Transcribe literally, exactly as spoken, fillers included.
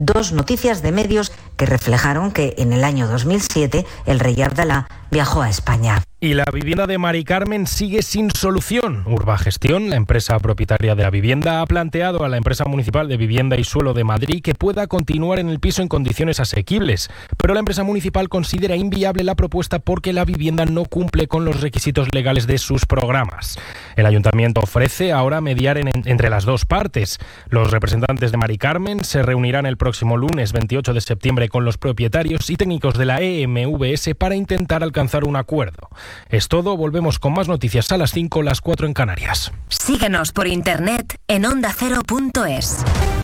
dos noticias de medios que reflejaron que en el año dos mil siete el rey Abdalá viajó a España. Y la vivienda de Mari Carmen sigue sin solución. Urbagestión, la empresa propietaria de la vivienda, ha planteado a la empresa municipal de vivienda y suelo de Madrid que pueda continuar en el piso en condiciones asequibles. Pero la empresa municipal considera inviable la propuesta porque la vivienda no cumple con los requisitos legales de sus programas. El ayuntamiento ofrece ahora mediar en, entre las dos partes. Los representantes de Mari Carmen se reunirán el próximo lunes veintiocho de septiembre con los propietarios y técnicos de la E M V S para intentar alcanzar un acuerdo. Es todo, volvemos con más noticias a las cinco, las cuatro en Canarias. Síguenos por internet en onda cero punto es.